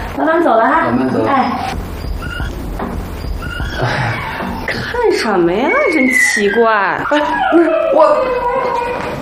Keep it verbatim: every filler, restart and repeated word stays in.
老板走了哈。 老板走了。 哎。看什么呀？真奇怪。 哎，我。